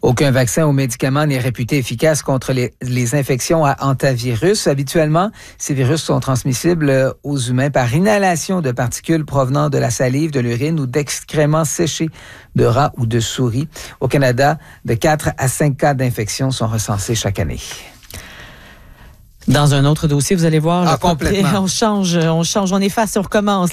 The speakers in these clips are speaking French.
Aucun vaccin ou médicament n'est réputé efficace contre les infections à hantavirus. Habituellement, ces virus sont transmissibles aux humains par inhalation de particules provenant de la salive, de l'urine ou d'excréments séchés de rats ou de souris. Au Canada, de 4 à 5 cas d'infection sont recensés chaque année. Dans un autre dossier, vous allez voir, complètement. On change, on efface, on recommence.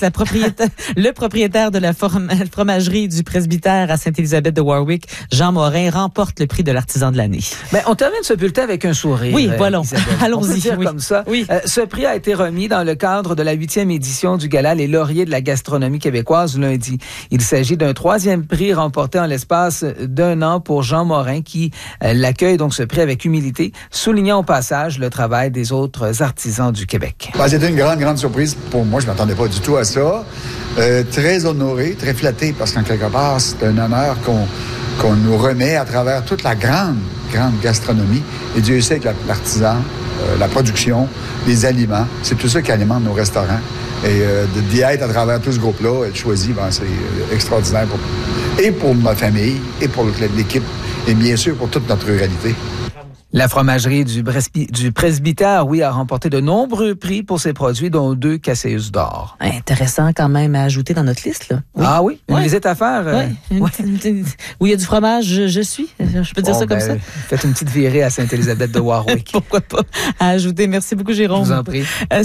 Le propriétaire de la fromagerie du presbytère à Sainte-Élisabeth de Warwick, Jean Morin, remporte le prix de l'artisan de l'année. Ben, on termine ce bulletin avec un sourire. Oui, voilà. Allons-y. On peut dire comme ça. Oui. Ce prix a été remis dans le cadre de la 8e édition du Gala Les Lauriers de la gastronomie québécoise lundi. Il s'agit d'un 3e prix remporté en l'espace d'1 an pour Jean Morin qui l'accueille donc ce prix avec humilité, soulignant au passage le travail des autres artisans du Québec. C'était une grande surprise pour moi. Je ne m'attendais pas du tout à ça. Très honoré, très flatté, parce qu'en quelque part, c'est un honneur qu'on nous remet à travers toute la grande gastronomie. Et Dieu sait que l'artisan, la production, les aliments, c'est tout ça qui alimente nos restaurants. Et d'y être à travers tout ce groupe-là, être choisi, c'est extraordinaire pour ma famille, et pour l'équipe, et bien sûr pour toute notre ruralité. La fromagerie du presbytère, a remporté de nombreux prix pour ses produits, dont 2 Cassius d'or. Intéressant quand même à ajouter dans notre liste, là. Oui. Ah oui? Une visite à faire? Où il y a du fromage, je suis. Je peux dire ça comme ça? Faites une petite virée à Sainte-Élisabeth de Warwick. Pourquoi pas? À ajouter. Merci beaucoup, Jérôme. Je vous en prie.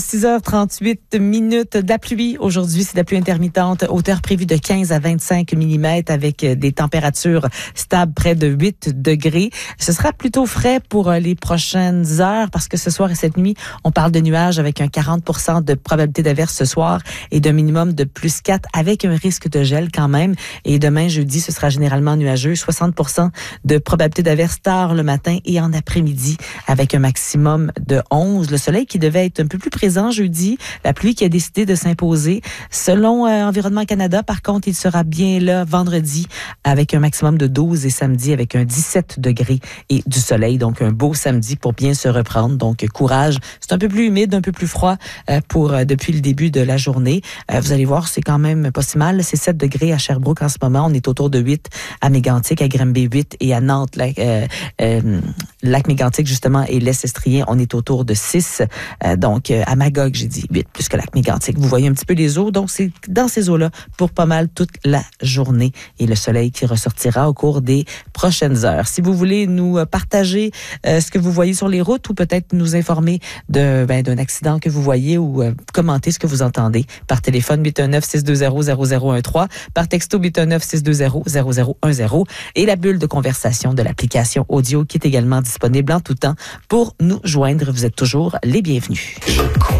6h38 minutes de la pluie. Aujourd'hui, c'est de la pluie intermittente. Hauteur prévue de 15 à 25 mm avec des températures stables près de 8 degrés. Ce sera plutôt frais pour les prochaines heures parce que ce soir et cette nuit, on parle de nuages avec un 40% de probabilité d'averse ce soir et d'un minimum de plus 4 avec un risque de gel quand même. Et demain, jeudi, ce sera généralement nuageux. 60% de probabilité d'averse tard le matin et en après-midi avec un maximum de 11. Le soleil qui devait être un peu plus présent jeudi. La pluie qui a décidé de s'imposer. Selon Environnement Canada, par contre, il sera bien là vendredi avec un maximum de 12 et samedi avec un 17 degrés et du soleil. Donc, un beau samedi pour bien se reprendre. Donc, courage. C'est un peu plus humide, un peu plus froid depuis le début de la journée. Vous allez voir, c'est quand même pas si mal. C'est 7 degrés à Sherbrooke en ce moment. On est autour de 8 à Mégantic, à Granby 8 et à Nantes, Lac-Mégantic justement et l'Est-Estrien, on est autour de 6. Donc, à Magog, j'ai dit 8 plus que Lac-Mégantic. Vous voyez un petit peu les eaux. Donc, c'est dans ces eaux-là pour pas mal toute la journée et le soleil qui ressortira au cours des prochaines heures. Si vous voulez nous partager ce que vous voyez sur les routes ou peut-être nous informer d'un accident que vous voyez ou commenter ce que vous entendez par téléphone 819-620-0013, par texto 819-620-0010 et la bulle de conversation de l'application audio qui est également disponible en tout temps pour nous joindre. Vous êtes toujours les bienvenus.